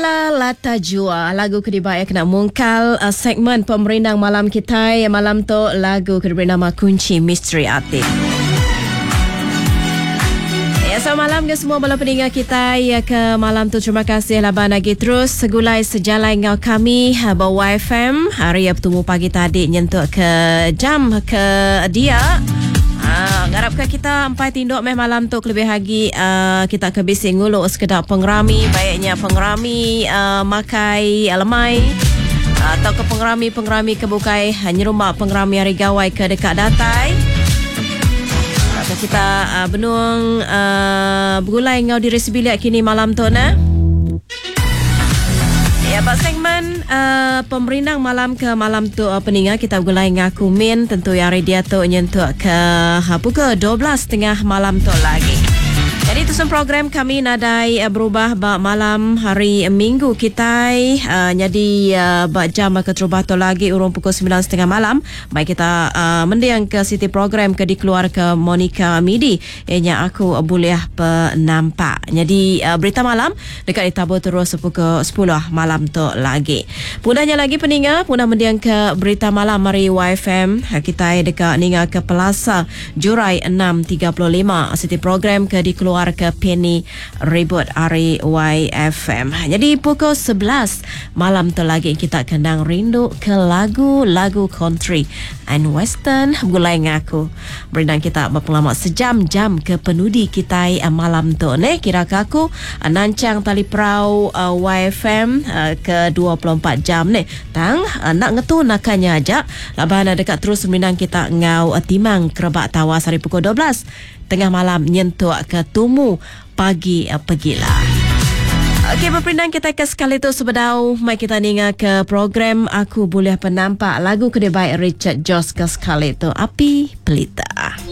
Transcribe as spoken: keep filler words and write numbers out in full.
Ella Lata Jua, lagu kedua yang kena mungkal uh, segmen pemerindang malam kita. Malam tu lagu kedua bernama Kunci Misteri Atik. Ya, selamat malam ke semua bala pendengar kita ya ke malam tu. Terima kasih laban lagi terus segulai sejalan dengan kami bawa F M. Hari yang bertemu pagi tadi nyentuk ke jam ke dia. Ah, ngarapkan kita empat tinduk meh malam tu lebih lagi uh, kita ke bising nguluk sekedar pengerami, baiknya pengerami uh, makai lemai uh, atau ke pengerami-pengerami kebukai nyerumak pengerami hari gawai ke dekat datai. Atau kita uh, benung uh, bergulai ngau diri sebilik kini malam tu na. Ya, pak segmen uh, pemerindang malam ke malam tu uh, peningat kita bergulai ngaku min tentu yang hari dia tu nyentuk ke uh, pukul dua belas tengah malam tu lagi. Jadi itu semua program kami nadai uh, berubah bak malam hari Minggu kita uh, jadi uh, bak jam ke terubah tu lagi urung pukul sembilan setengah malam. Baik kita uh, mendiang ke City program ke dikeluar ke Monica Midi ianya aku uh, boleh penampak. Jadi uh, berita malam dekat ditabur terus pukul sepuluh malam tu lagi. Punahnya lagi peningat punah mendiang ke berita malam mari Y F M kita dekat ninga ke Plaza Jurai enam tiga lima City program ke dikeluar ke Penny Ribut hari Y F M. Jadi pukul sebelas malam tu lagi kita kendang rindu ke lagu-lagu country and western. Mulai ngaku berendang kita berpengalaman sejam-jam ke penudi kita malam tu ne kira kaku nancang tali perau uh, Y F M uh, ke dua puluh empat jam ne tang uh, nak ngetu nakanya aja labana dekat terus menang kita ngau uh, timang kerebak tawas hari pukul dua belas tengah malam nyentuk ke tumu pagi uh, pergilah. Okey, berpindah kita ke sekali tu sebedau mai kita ninga ke program Aku Boleh Penampak lagu kedai baik Richard Joss ke sekali tu Api Pelita.